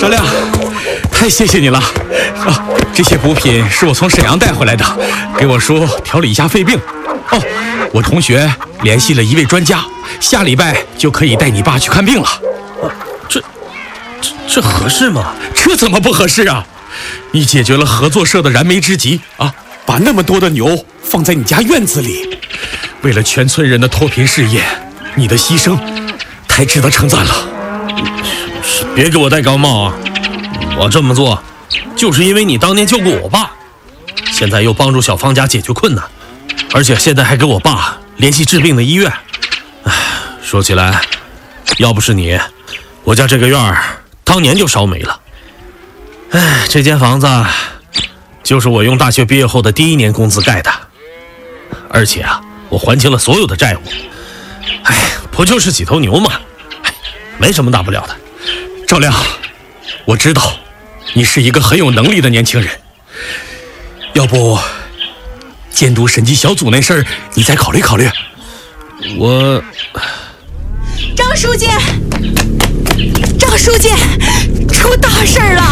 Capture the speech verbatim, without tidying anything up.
赵亮，太谢谢你了啊！这些补品是我从沈阳带回来的，给我叔调理一下肺病。哦，我同学联系了一位专家，下礼拜就可以带你爸去看病了。 啊、这这这合适吗？ 这怎么不合适啊？你解决了合作社的燃眉之急啊，把那么多的牛放在你家院子里，为了全村人的脱贫事业，你的牺牲太值得称赞了。 别给我戴高帽啊！我这么做就是因为你当年救过我爸，现在又帮助小芳家解决困难，而且现在还给我爸联系治病的医院。唉，说起来，要不是你，我家这个院儿当年就烧没了。唉，这间房子就是我用大学毕业后的第一年工资盖的，而且啊，我还清了所有的债务。唉，不就是几头牛嘛，没什么大不了的。 赵亮，我知道你是一个很有能力的年轻人，要不监督审计小组那事儿你再考虑考虑。 我张书记，张书记，出大事了！